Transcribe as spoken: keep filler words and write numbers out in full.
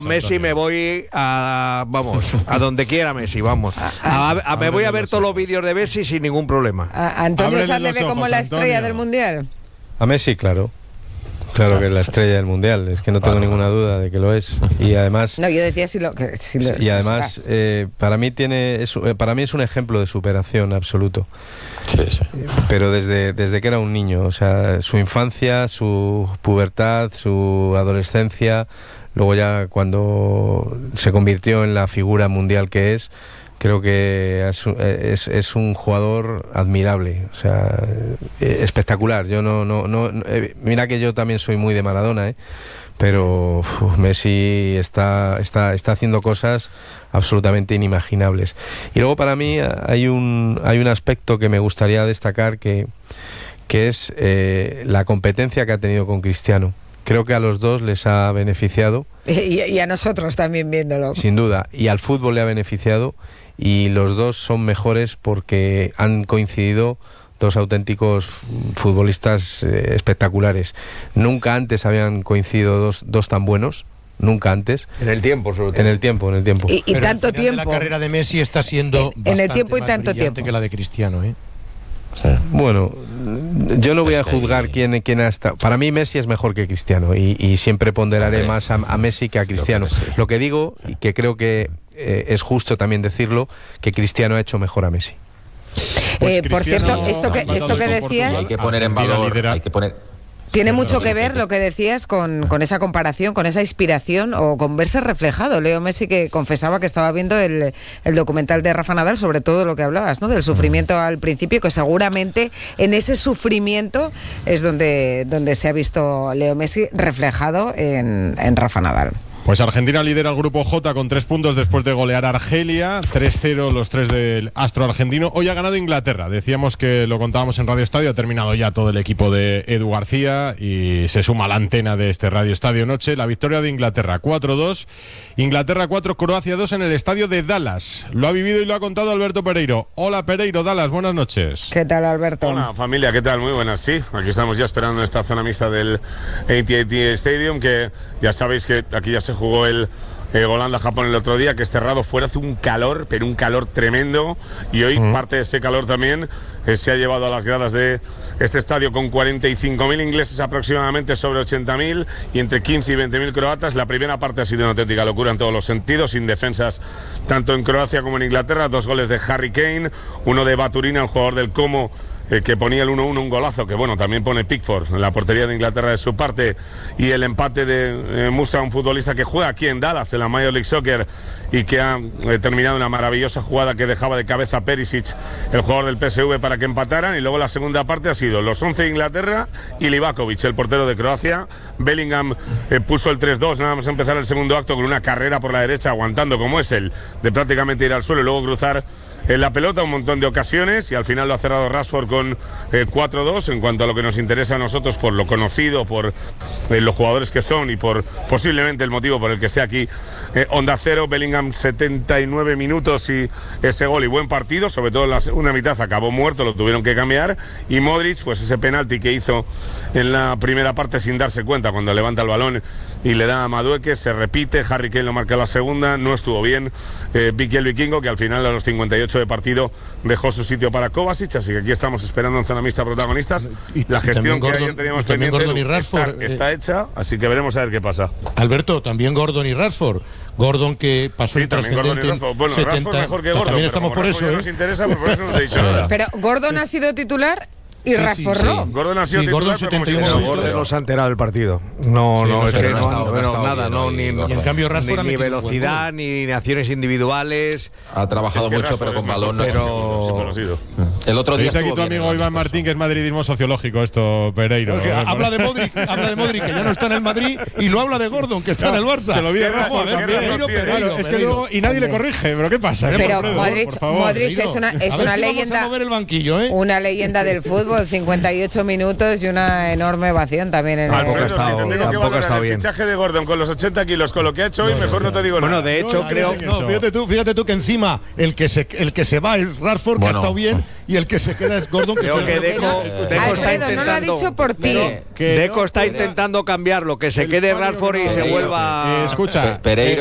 Messi me voy a, vamos, a donde quiera Messi, vamos. A, a, a, me voy a ver todos los vídeos de Messi sin ningún problema. A Antonio Sanz le ve como la estrella Antonio. del Mundial. A Messi, claro. Claro que es la estrella del Mundial, es que no tengo ninguna duda de que lo es. Y además... No, yo decía si lo... Que, si lo y además, eh, para mí tiene es, para mí es un ejemplo de superación absoluto. Sí, sí. Pero desde, desde que era un niño, o sea, su infancia, su pubertad, su adolescencia, luego ya cuando se convirtió en la figura mundial que es, creo que es, es, es un jugador admirable, o sea, espectacular. Yo no, no, no, eh, mira que yo también soy muy de Maradona, ¿eh? Pero uf, Messi está, está, está haciendo cosas absolutamente inimaginables. Y luego para mí hay un, hay un aspecto que me gustaría destacar que, que es eh, la competencia que ha tenido con Cristiano. Creo que a los dos les ha beneficiado. Y, y a nosotros también viéndolo. Sin duda. Y al fútbol le ha beneficiado. Y los dos son mejores porque han coincidido dos auténticos futbolistas eh, espectaculares. Nunca antes habían coincidido dos, dos tan buenos. Nunca antes. En el tiempo, sobre todo. En el tiempo, en el tiempo. Y, y Pero tanto el final tiempo. De la carrera de Messi está siendo en el tiempo y más tanto brillante tiempo que la de Cristiano, ¿eh? Sí. Bueno, yo no voy a juzgar quién, quién ha estado. Para mí Messi es mejor que Cristiano y, y siempre ponderaré okay. más a, a Messi que a Cristiano. Que sí. Lo que digo, y que creo que eh, es justo también decirlo, que Cristiano ha hecho mejor a Messi. Pues eh, por cierto, esto que, esto que decías... Hay que poner en valor, hay que poner... Tiene mucho que ver lo que decías con, con esa comparación, con esa inspiración o con verse reflejado. Leo Messi, que confesaba que estaba viendo el, el documental de Rafa Nadal sobre todo lo que hablabas, ¿no? Del sufrimiento al principio, que seguramente en ese sufrimiento es donde, donde se ha visto Leo Messi reflejado en, en Rafa Nadal. Pues Argentina lidera el grupo J con tres puntos después de golear a Argelia, tres cero los tres del astro argentino. Hoy ha ganado Inglaterra, decíamos que lo contábamos en Radio Estadio, ha terminado ya todo el equipo de Edu García y se suma la antena de este Radio Estadio Noche. La victoria de Inglaterra, cuatro dos, Inglaterra cuatro, Croacia dos en el estadio de Dallas. Lo ha vivido y lo ha contado Alberto Pereiro. Hola Pereiro, Dallas, buenas noches. ¿Qué tal, Alberto? Hola familia, ¿qué tal? Muy buenas, sí. Aquí estamos ya esperando en esta zona mixta del A T and T Stadium, que ya sabéis que aquí ya se jugó el eh, Holanda-Japón el otro día, que es cerrado fuera, hace un calor, pero un calor tremendo, y hoy mm. parte de ese calor también eh, se ha llevado a las gradas de este estadio con cuarenta y cinco mil ingleses aproximadamente sobre ochenta mil y entre quince y veinte mil croatas. La primera parte ha sido una auténtica locura en todos los sentidos, sin defensas tanto en Croacia como en Inglaterra. Dos goles de Harry Kane, uno de Baturina, un jugador del Como, Eh, que ponía el uno uno, un golazo, que bueno, también pone Pickford en la portería de Inglaterra de su parte, y el empate de eh, Musa, un futbolista que juega aquí en Dallas, en la Major League Soccer, y que ha eh, terminado una maravillosa jugada que dejaba de cabeza a Perisic, el jugador del P S V, para que empataran. Y luego la segunda parte ha sido los once de Inglaterra y Livakovic, el portero de Croacia. Bellingham eh, puso el tres dos, nada más empezar el segundo acto, con una carrera por la derecha, aguantando como es él, de prácticamente ir al suelo y luego cruzar en la pelota un montón de ocasiones, y al final lo ha cerrado Rashford con eh, cuatro dos. En cuanto a lo que nos interesa a nosotros, por lo conocido, por eh, los jugadores que son y por posiblemente el motivo por el que esté aquí eh, Onda Cero, Bellingham setenta y nueve minutos y ese gol y buen partido, sobre todo en la segunda mitad acabó muerto, lo tuvieron que cambiar, y Modric, pues ese penalti que hizo en la primera parte sin darse cuenta, cuando levanta el balón y le da a Madueke, se repite. Harry Kane lo marca la segunda, no estuvo bien eh, Vicky el Vikingo, que al final a los cincuenta y ocho de partido dejó su sitio para Kovacic, así que aquí estamos esperando en zona mixta protagonistas. Y, la gestión que Gordon, ayer teníamos pendiente Gordon y Rashford, está, está hecha, así que veremos a ver qué pasa. Alberto, también Gordon y Rashford. Gordon, que pasó sí, también Gordon y Rashford. Bueno, setenta, Rashford mejor que Gordon, también pero estamos por eso, ¿eh? Nos interesa, pues por eso no te he dicho nada. Pero Gordon ha sido titular y sí, Rashford sí, no. sí. Gordon ha sido sí, titular, Gordon pero setenta y uno. Gordon no se ha enterado del partido. No, sí, no, no es sé, que no no, estado, no, no nada, no, bien, ni, y en cambio Rashford ni, ni velocidad, ni, ni acciones individuales. Ha trabajado es que mucho, Rashford pero con balón no. Pero... El otro día dice aquí tu bien amigo Iván Martín, que es madridismo sociológico esto, Pereiro. Porque habla de Modric, habla de Modric, que ya no está en el Madrid, y no habla de Gordon, que está no, en el Barça. Se lo vi a Rafa, Pereiro, Pereiro, es que luego, y nadie le corrige, pero ¿qué pasa? Pero Alfredo, Modric, Modric es una, es a ver una si leyenda. Vamos a mover el banquillo, ¿eh? Una leyenda del fútbol. fútbol, cincuenta y ocho minutos y una enorme ovación también en Alfredo, el ha estado- si te tengo que tampoco ha valorar estado el bien. fichaje de Gordon con los ochenta kilos, con lo que ha hecho hoy, mejor no te digo Bueno, nada. de hecho, No, creo. no, fíjate tú, fíjate tú que encima el que se el que se va es Rashford, que Bueno. ha estado bien, y el que se queda es Gordon, que Creo fue- que Deco, Alfredo, Deco está no lo ha intentando. dicho por ti. Que Deco no está quiera- intentando cambiarlo, que se El quede Fabio Rashford y que no- se Pereiro, vuelva. Eh, escucha, Pe- Pereiro